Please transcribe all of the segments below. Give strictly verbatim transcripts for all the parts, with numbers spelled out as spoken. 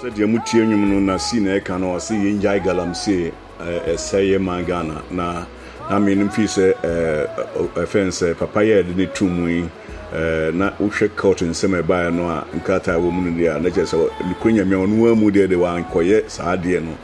Said Yamuti no na si na eka no se ye njai galamsey eseye mangana na na me nim fi se offense papa ye de tumu yi na uhwe court nsem e baa no a nkata wo mu dia na chese likonya me onu amu de de wan koye saade no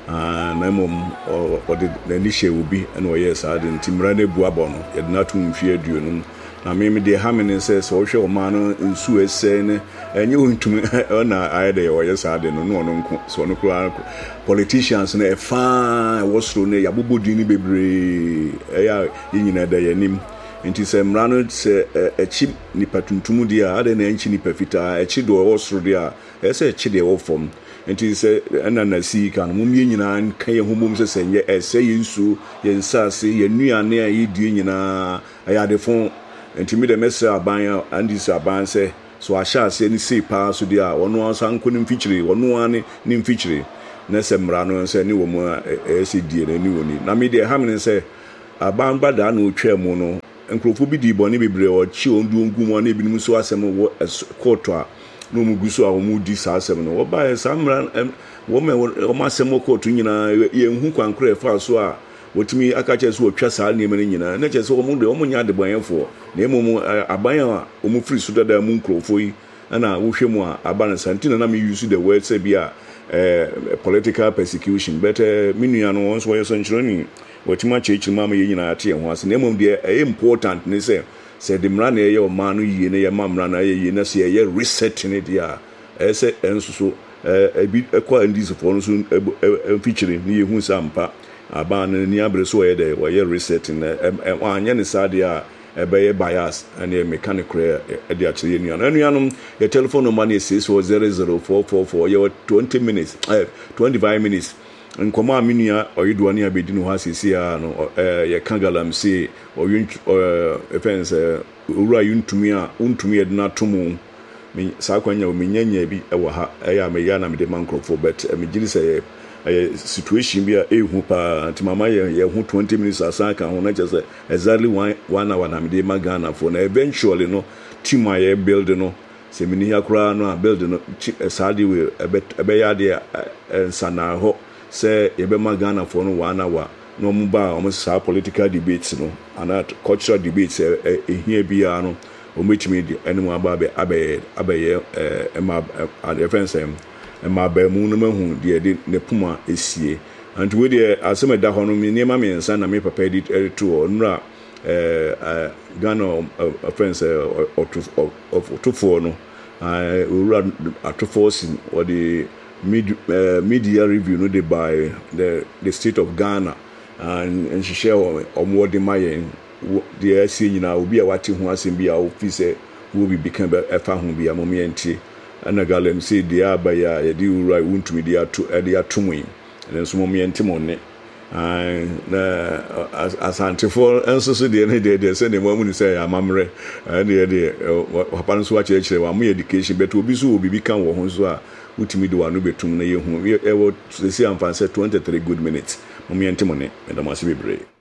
na mom o de na hye obi na o ye saade ntimra na bu abo no ye na tum fi aduonu na me me de ha me ne se so hwe o ma no nsu ese ne enye ontum na ayede o ye saade no no no nko so no kura politicians na e fa wosro ne yabobodi ni bebre eya yinyina da yanim nti se mrano se echi nipa tuntum dia ade na enchi nipa fita echi do wosro dia ese echi de wo fom nti se ana na si kan mum yinyina kan ye homom se senye ese yinsu ye nsase ye nuane a yidie nyina ayade fon nti mi de mesa aban andi se aban se so ahya se ni sei pa so dia ono ansan ko ni mfichire ono ane ni mfichire na se mrano se ni wo mu ese die na ni woni na mi de ha me se aban bada na otwa mu no nkrofo bi di boni bebre o chi ondu ongumo na ebinim so asem wo court a no mu guso a wo di sa asem no wo ba samra wo me wo ma asem court nyina ye hu kwankra fa so a wotimi aka che so otwa sa ne me nyina na che so wo mu de wo nya de banyenfo na emu aban a wo mu free so dada mu nkrofo yi ana wo hwe mu a aban santina na me use the word say bia eh political persecution but minua no won so wo so nchironi watima chechi mama ye nyina ate ho ase na emom de e important ne se se de mra na ye o ma no yie ne ye ma mra na ye yie na se ye reset ne dia e se ensuso e bi ekwa ndisi fo no so feature ne ye hu sampa aba na ni abre so ye de wo ye reset ne anya ne sade a e be ye bias and ye mechanical e de ache ye nua anuanom ye telephone number ne six four zero zero four four four ye twenty minutes eh twenty-five minutes nkoma aminia oyiduani abedi no hasisi a no ye kangalamsey oyun efense owura yuntumi a untumi ed na tomu me sakwanya o menyanya bi ewo ha eya me ya na me de mankrofo but me giri say situation bi a ehu pa ntimama ye ye hu twenty minutes asaka ho na just exactly one one hour na me de magana for na eventually no team a ye build no se me ni yakura no a build no sadi we ebe ya de nsana ho say yebe magana for no one hour no mu ba o sa political debates no and cultural debates e here bia no o metimi di enu aba be abe abe e ma defense em e ma ba mu no mahu de de ne puma esie and we de asema da ho no me niam me nsa na me papa di to nra eh Ghana offense of otofo no eh ura atofo sin or the Mid, uh, media review no they by the the state of Ghana and and she share on what the mayen the S C nyina obi a wate ho asem bia office will be become a fa ho bia momenti and a galem say the abaya ye di ura wuntumi dia to e dia tomu and so momenti monne and na asante for enso so de ne de de say the mom ni say amamre and de de papa nso wa chere chere wa mu education but obi so obi bi kan wo ho so a utimi do anu betum na ye hu e wo se si amfa say twenty-three good minutes mo mi ente mo ne me da ma se bebre.